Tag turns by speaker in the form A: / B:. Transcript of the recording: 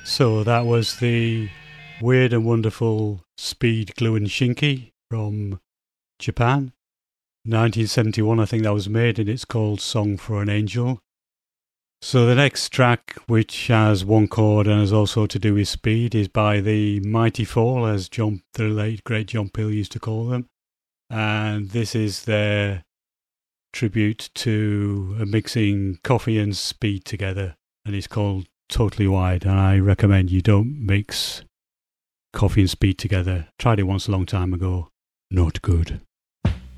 A: So that was the weird and wonderful Speed, Glue and Shinky from Japan. 1971, I think that was made, and it's called Song for an Angel. So the next track, which has one chord and is also to do with speed, is by the Mighty Fall, as the late great John Peel used to call them. And this is their tribute to mixing coffee and speed together, and it's called Totally Wide. And I recommend you don't mix coffee and speed together. Tried it once a long time ago. Not good.